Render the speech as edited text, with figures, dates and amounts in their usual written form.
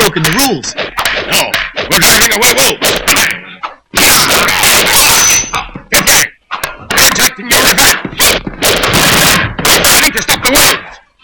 broken the rules. No, we're driving away. Whoa!